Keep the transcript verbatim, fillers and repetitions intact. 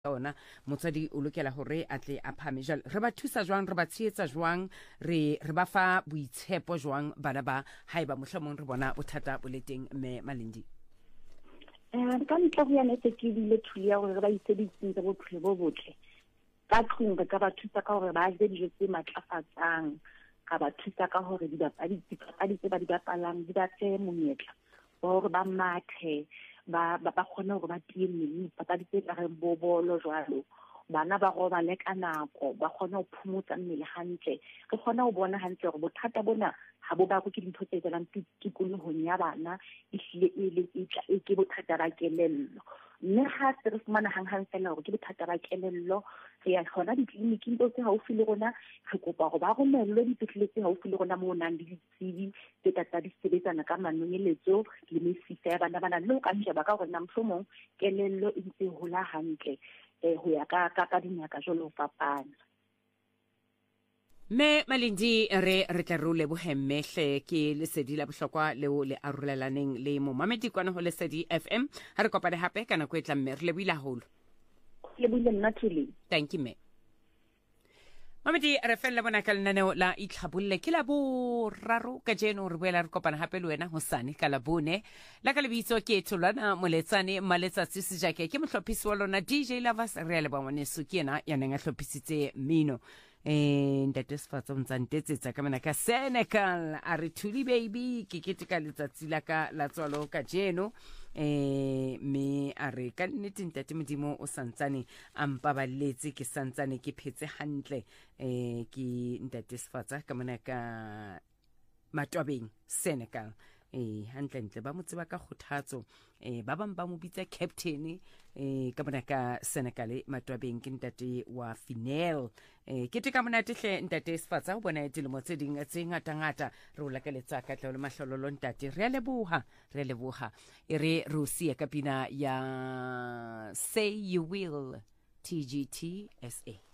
ona motswadi o lokela hore a tle a phame jalo re ba thusa jwang re ba tsheetsa jwang re re ba fa boitshepo jwang bana ba haeba mohlomong re bona bothata bo le teng mme Malindi eh ka ntla go ya netse ke dile thulia gore re ba itse ditseng tsa bophelo bo botle ka tlung re ka ba thusa ka hore ba je dijo tse matlafatsang ka ba thusa ka hore di bapadi dipapadi tse ba di bapalang di ba tse monyetla hore ba mathe ba ba ba khona hore ba tie mmele papadi tse ka reng bobolo jwalo bana ba go ba le ka nako ba khona ho phumutsa mmele hantle re khona ho bona hantle hore bothata bona ha bo ba go ke dintho tse tselang tikolohong ya bana e hlile e le itla e ke bothata ba kelello mme ha se re fumana hang hang fela hore ke bothata ba kelello re ya khona ditleliniking tse haufi le rona re kopa go ba romellwe dipetlele tse haufi le rona mo nang di ditsebi tse tsa di sebetsana ka manonyeletso le mesifo ya bana bana le ka nje ba ka rona mhlomong kelello e ntse hola hantle eh ho ya ka ka dinyaka jolo fapana me Malindi re re tla role bohemmehle ke lesedi la bohlokwa leo le arolelaneng le mo mamedi kwana ho Lesedi F M ha re kopane hape kana go etla mme re le buile haholo le buile naturally thank you me mamedi re fella bona ka lenaneo la itlhabolle ke la boraro ka jeno re boela re kopana hape le wena hosane ka la bone la ka lebitso ke Tholwana Moletsane Maletsatsi Sejake ke mohlophisi wa lona D J Lovers re le bone su ke yena ya neng a hlophisitse mmino eh ntate Sfatso ntsantetsetsa ka mena ka Senegal a re thuli baby ke ketika letsatsi la ka la tswalo ka jeno eh me a re ka nnete ntate Modimo o santsane a mpaballetse ke santsane ke phetse hantle eh ke ntate Sfatsa ka mena ka Matwabeng Senegal eh hantle ntle ba motse ba ka khothatso eh ba bang ba mo bitsa captain eh ka bona ka Senegal Matwabeng ke ntate wa Final eh ke tika monate hle ntate Sfatsa ho bona dilemo tse ding tse ngata ngata re o lakeletsa ka tlolo mahlololo ntate re leboha re leboha e re rusia ka pina ya Say You Will T G T S A